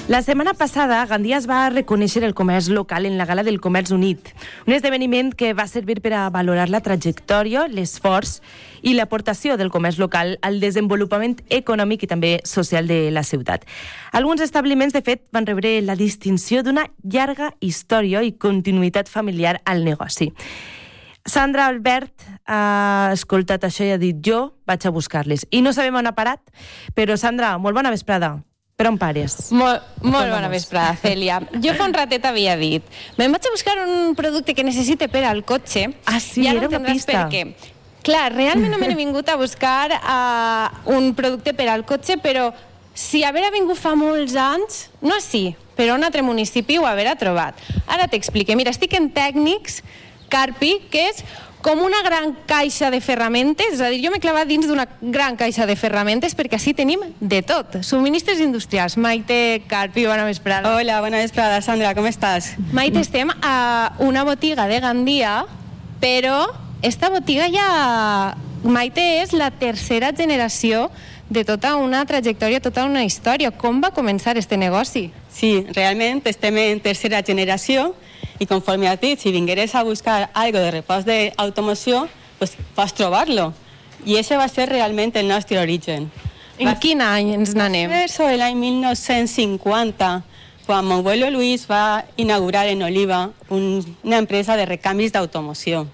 La setmana passada, Gandia es va reconèixer el comerç local en la Gala del Comerç Unit, un esdeveniment que va servir per a valorar la trajectòria, l'esforç i l'aportació del comerç local al desenvolupament econòmic i també social de la ciutat. Alguns establiments, de fet, van rebre la distinció d'una llarga història i continuïtat familiar al negoci. Sandra Albert ha escoltat això i ha dit jo vaig a buscar-les. I no sabem on ha parat, però Sandra, molt bona vesprada. Per on pares? Molt bona vesprada, Cèlia. Jo fa un ratet havia dit me'n vaig a buscar un producte que necessite per al cotxe. Ah, sí, ja era no una pista. Per què. Clar, realment no me n'he vingut a buscar un producte per al cotxe, però si haver vingut fa molts anys, no així, però un altre municipi ho haver trobat. Ara t'explique. Mira, estic en Tècnics Carpi, que és com una gran caixa de ferramentes, és a dir, jo m'he clavat dins d'una gran caixa de ferramentes perquè així tenim de tot. Subministres industrials. Maite Carpi, bona vesprada. Hola, bona vesprada, Sandra, com estàs? Maite, estem a una botiga de Gandia, però esta botiga ja... Maite és la tercera generació de tota una trajectòria, tota una història. Com va començar este negoci? Sí, realment estem en tercera generació i conforme has dit, si vingueres a buscar algo de repòs d'automoció, pues pots trobar-lo. I aquest va ser realment el nostre origen. En quin any ens n'anem? Va ser sobre l'any 1950, quan mon abuelo Luis va inaugurar en Oliva una empresa de recanvis d'automoció.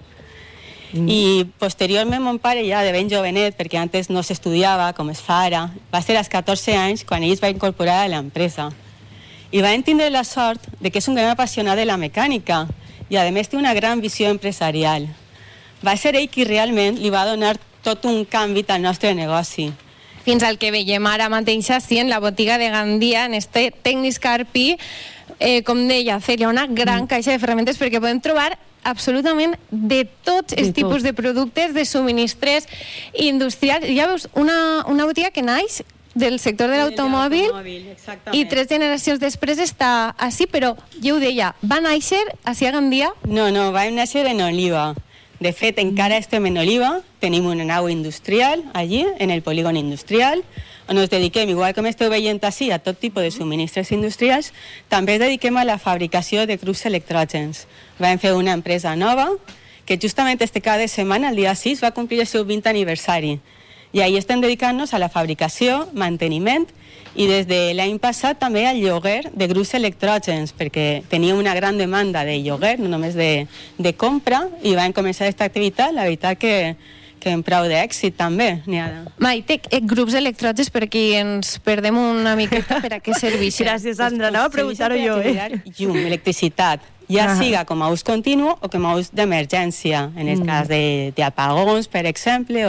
I posteriorment mon pare, ja de ben jovenet, perquè antes no s'estudiava com es fa ara, va ser als 14 anys quan ell es va incorporar a l'empresa. I va entendre la sort de que és un gran apassionat de la mecànica i a més té una gran visió empresarial. Va ser ell qui realment li va donar tot un canvi al nostre negoci. Fins al que veiem ara mateix així en la botiga de Gandia, en este Tècnics Carpi, com deia Cèlia, una gran caixa de ferramentes perquè podem trobar absolutament de tots els tipus de productes, de subministres industrials. Ja veus, una botiga que naix del sector de l'automòbil i 3 generacions després està així, però jo ho deia, va néixer així a Gandia? No, va néixer en Oliva. De fet, encara estem en Oliva, tenim una nau industrial allí, en el polígon industrial, on ens dediquem, igual com esteu veient així, a tot tipus de subministres industrials, també ens dediquem a la fabricació de grups electrògens. Vam fer una empresa nova, que justament este cada setmana, el dia 6, va complir el seu 20 aniversari. I ahí estem dedicant-nos a la fabricació, manteniment i des de l'any passat també al lloguer de grups electrògens, perquè teníem una gran demanda de lloguer, no només de compra, i vam començar aquesta activitat, la veritat que amb prou d'èxit també. Maite, grups electrògens, per aquí ens perdem una miqueta, per a què serveixen? Gràcies, Sandra, anava a preguntar-ho jo. Llum, electricitat, ja siga com a ús continu o com a ús d'emergència, en el cas d'apagons, per exemple,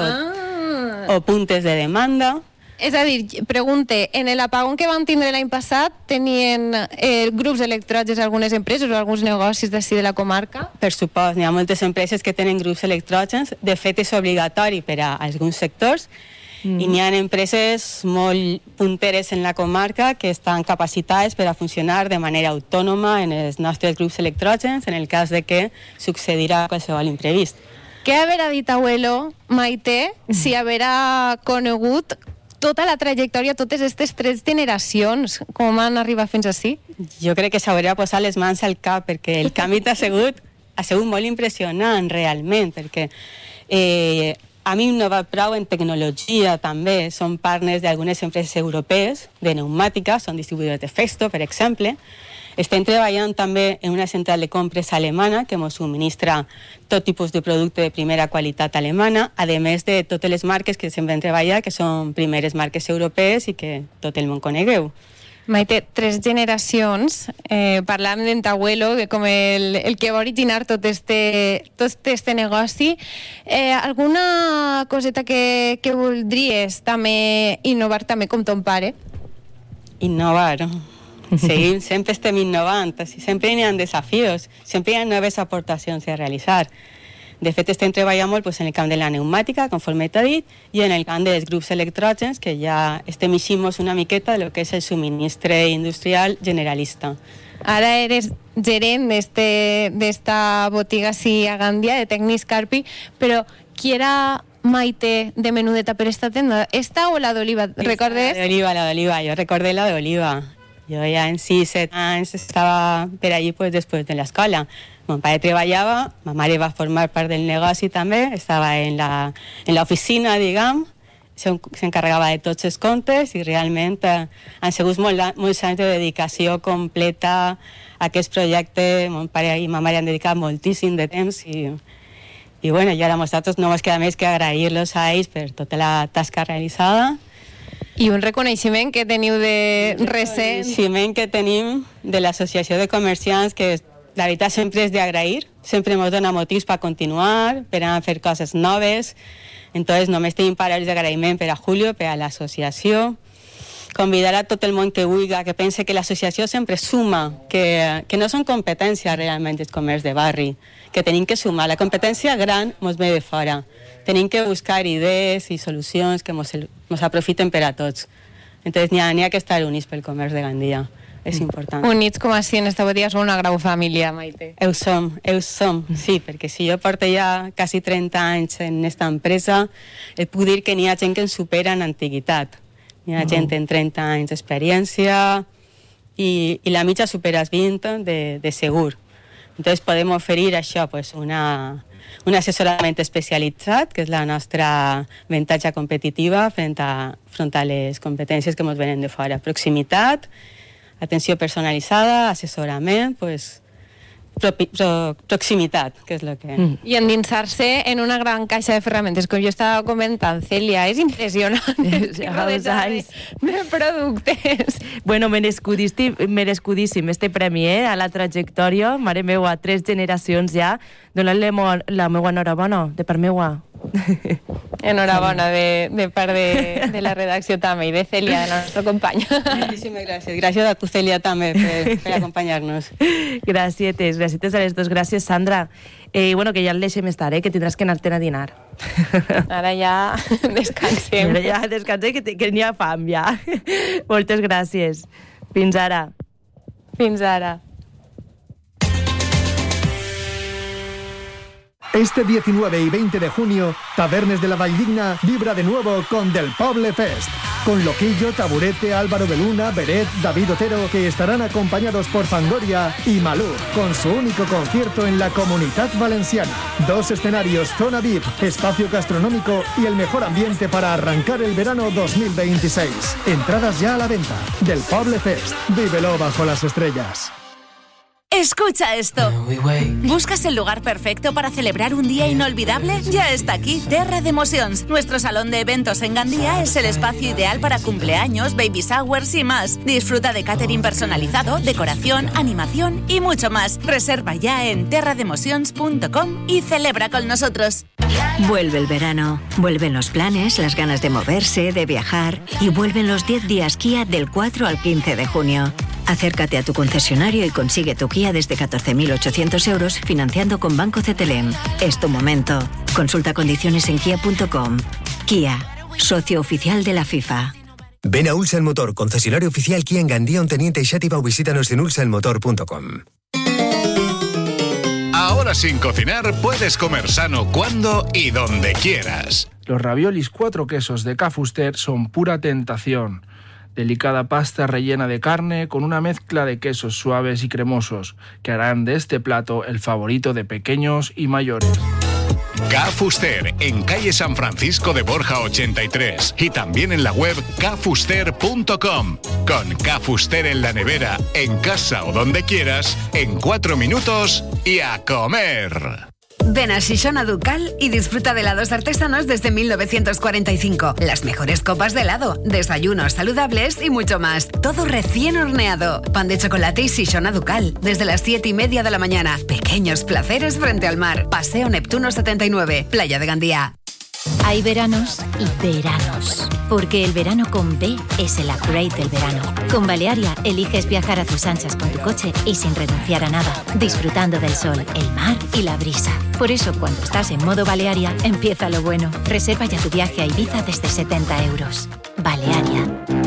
o puntes de demanda. És a dir, pregunte, en l'apagón que vam tindre l'any passat tenien grups electrògens algunes empreses o alguns negocis d'ací de la comarca? Per supost, n'hi ha moltes empreses que tenen grups electrògens. De fet, és obligatori per a alguns sectors i n'hi ha empreses molt punteres en la comarca que estan capacitades per a funcionar de manera autònoma en els nostres grups electrògens en el cas de que succedirà qualsevol imprevist. Què haurà dit abuelo, Maite, si haurà conegut tota la trajectòria, totes aquestes 3 generacions, com han arribat fins ací? Jo crec que s'haurà posat les mans al cap, perquè el canvi ha sigut molt impressionant, realment, perquè a mi no va prou en tecnologia, també. Som partners d'algunes empreses europees de pneumàtica, són distribuïdors de Festo, per exemple. Estem treballant també en una central de compres alemana que ens subministra tot tipus de producte de primera qualitat alemana, a més de totes les marques que sempre hem treballat, que són primeres marques europees i que tot el món conegueu. Maite, 3 generacions, parlàvem d'en t'abuelo, com el que va originar tot este negoci. Alguna coseta que voldries també innovar també com ton pare? Innovar... Seguim, sempre estem innovant, sempre hi ha desafíos, sempre hi ha noves aportacions a realitzar. De fet, estem treballant molt en el camp de la pneumàtica, conforme t'ha dit, i en el camp dels grups electrògens, que ja estem eixint-nos una miqueta del que és el subministre industrial generalista. Ara eres gerent d'esta botiga a Gandia, de Tècnics Carpi, però qui era Maite de menudeta per esta tenda? ¿Esta o la de Oliva? ¿Recordes? La de Oliva, jo recordé la de Oliva. Jo ja en 6-7 anys estava per allí pues, després de l'escola. Mon pare treballava, ma mare va formar part del negoci també, estava en l'oficina, diguem, s'encarregava de tots els comptes i realment han sigut molts anys de dedicació completa a aquest projecte. Mon pare i ma mare han dedicat moltíssim de temps i bueno, i ara nosaltres no ens queda més que agrair-los a ells per tota la tasca realitzada. I un reconeixement que teniu de recent. Un reconeixement que tenim de l'Associació de Comerciants, que la veritat sempre és d'agrair, sempre ens dona motius per continuar, per anar a fer coses noves. Entonces només tenim paraules d'agraïment per a Julio, per a l'associació. Convidar a tot el món que vulgui, que pense que l'associació sempre suma, que no són competències realment els comerç de barri, que tenim que sumar. La competència gran ens ve de fora. Tenim que buscar idees i solucions que ens aprofiten per a tots. Entonces n'hi ha que estar units pel comerç de Gandia. És important. Units com així en esta botiga són una gran família, Maite. Ho som, sí, perquè si jo porto ja quasi 30 anys en aquesta empresa, et puc dir que n'hi ha gent que ens supera en antiguitat. Hi ha gent en 30 anys d'experiència i la mitja supera els 20 de segur. Entonces podem oferir això, pues, un assessorament especialitzat, que és la nostra avantatge competitiva front a les competències que ens venen de fora. Proximitat, atenció personalitzada, assessorament, pues, proximitat, que és el que... I endinsar-se en una gran caixa de ferramentes, com jo estava comentant, Cèlia, és impressionant de productes. Bueno, merescudíssim este premi, a la trajectòria, mare meua, 3 generacions ja, donant-li la meua enhorabona, de part meua. Enhorabona de part de la redacció també i de Cèlia, de la nostra companya. Moltíssimes gràcies. Gràcies a tu, Cèlia, també, per acompanyar-nos. Gràcies a les dos. Gràcies, Sandra. Bueno, que ja el deixem estar, que tindràs que anar-te'n a dinar. Ara ja descansem. Ara ja descansem, que n'hi ha fam, ja. Moltes gràcies. Fins ara. Fins ara. Este 19 y 20 de junio, Tabernes de la Valldigna vibra de nuevo con Del Poble Fest, con Loquillo, Taburete, Álvaro de Luna, Beret, David Otero, que estarán acompañados por Fangoria y Malú, con su único concierto en la Comunitat Valenciana. 2 escenarios, zona VIP, espacio gastronómico y el mejor ambiente para arrancar el verano 2026. Entradas ya a la venta. Del Poble Fest, vívelo bajo las estrellas. Escucha esto. ¿Buscas el lugar perfecto para celebrar un día inolvidable? Ya está aquí, Terra de Emocions. Nuestro salón de eventos en Gandía es el espacio ideal para cumpleaños, baby showers y más. Disfruta de catering personalizado, decoración, animación y mucho más. Reserva ya en terrademocions.com y celebra con nosotros. Vuelve el verano, vuelven los planes, las ganas de moverse, de viajar y vuelven los 10 días Kia del 4 al 15 de junio. Acércate a tu concesionario y consigue tu Kia desde 14.800 euros financiando con Banco CTLM. Es tu momento. Consulta condiciones en kia.com. Kia, socio oficial de la FIFA. Ven a Ulsan Motor, concesionario oficial Kia en Gandía, Onteniente y Xàtiva, o visítanos en ulsanmotor.com. Ahora sin cocinar puedes comer sano cuando y donde quieras. Los raviolis 4 quesos de Ca Fuster son pura tentación. Delicada pasta rellena de carne con una mezcla de quesos suaves y cremosos que harán de este plato el favorito de pequeños y mayores. Ca Fuster, en calle San Francisco de Borja 83 y también en la web cafuster.com. Con Ca Fuster en la nevera, en casa o donde quieras, en 4 minutos y a comer. Ven a Xixona Ducal y disfruta de helados artesanos desde 1945. Las mejores copas de helado, desayunos saludables y mucho más. Todo recién horneado. Pan de chocolate y Xixona Ducal. Desde las 7:30 de la mañana. Pequeños placeres frente al mar. Paseo Neptuno 79, Playa de Gandía. Hay veranos y veranos, porque el verano con B es el upgrade del verano. Con Balearia eliges viajar a tus anchas con tu coche y sin renunciar a nada, disfrutando del sol, el mar y la brisa. Por eso, cuando estás en modo Balearia, empieza lo bueno. Reserva ya tu viaje a Ibiza desde 70 euros. Balearia.